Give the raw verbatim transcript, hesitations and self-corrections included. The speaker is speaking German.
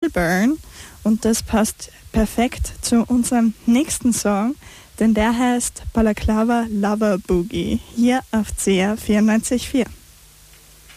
Sunburn und das passt perfekt zu unserem nächsten Song, denn der heißt Balaclava Lover Boogie, hier auf C R vierundneunzig Komma vier.